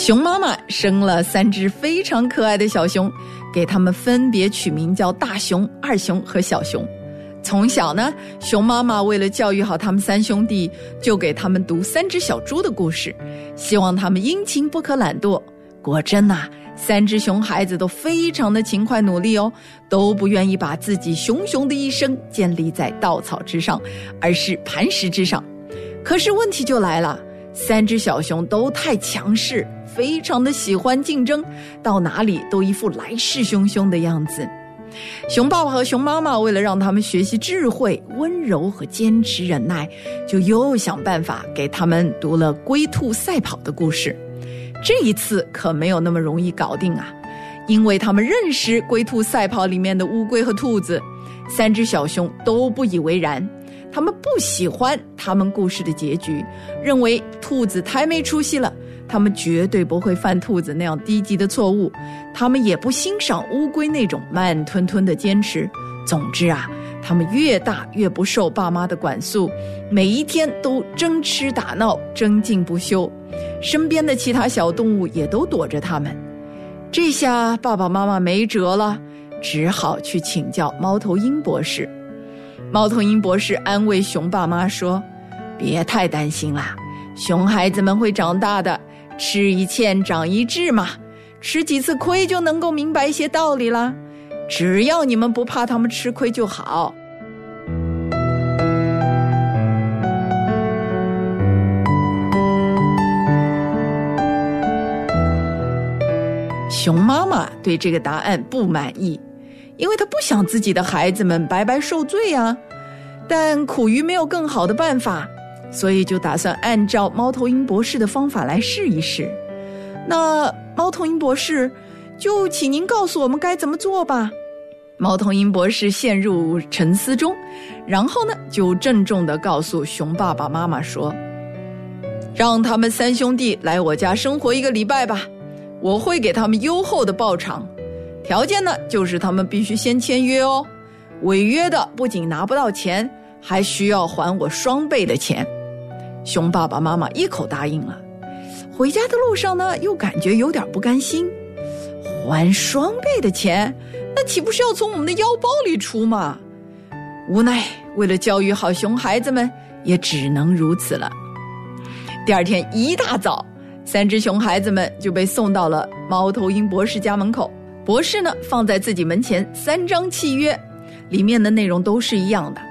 熊妈妈生了3只非常可爱的小熊，给它们分别取名叫大熊、二熊和小熊。从小呢，熊妈妈为了教育好他们3兄弟，就给他们读3只小猪的故事，希望他们殷勤不可懒惰。果真啊，3只熊孩子都非常的勤快努力哦，都不愿意把自己熊熊的一生建立在稻草之上，而是磐石之上。可是问题就来了，3只小熊都太强势，非常的喜欢竞争，到哪里都一副来势汹汹的样子。熊爸爸和熊妈妈为了让他们学习智慧、温柔和坚持忍耐，就又想办法给他们读了龟兔赛跑的故事。这一次可没有那么容易搞定啊，因为他们认识龟兔赛跑里面的乌龟和兔子，3只小熊都不以为然。他们不喜欢他们故事的结局，认为兔子太没出息了，他们绝对不会犯兔子那样低级的错误。他们也不欣赏乌龟那种慢吞吞的坚持。总之啊，他们越大越不受爸妈的管束，每一天都争吃打闹，争竞不休。身边的其他小动物也都躲着他们。这下爸爸妈妈没辙了，只好去请教猫头鹰博士。猫头鹰博士安慰熊爸妈说，别太担心啦，熊孩子们会长大的，吃一堑长一智嘛，吃几次亏就能够明白一些道理啦，只要你们不怕他们吃亏就好。熊妈妈对这个答案不满意，因为她不想自己的孩子们白白受罪啊，但苦于没有更好的办法，所以就打算按照猫头鹰博士的方法来试一试。那猫头鹰博士，就请您告诉我们该怎么做吧。猫头鹰博士陷入沉思中，然后呢，就郑重地告诉熊爸爸妈妈说，让他们3兄弟来我家生活1个礼拜吧，我会给他们优厚的报偿，条件呢，就是他们必须先签约哦，违约的不仅拿不到钱，还需要还我2倍的钱。熊爸爸妈妈一口答应了。回家的路上呢，又感觉有点不甘心，还2倍的钱，那岂不是要从我们的腰包里出吗？无奈为了教育好熊孩子们，也只能如此了。第二天一大早，3只熊孩子们就被送到了猫头鹰博士家门口。博士呢，放在自己门前3张契约，里面的内容都是一样的，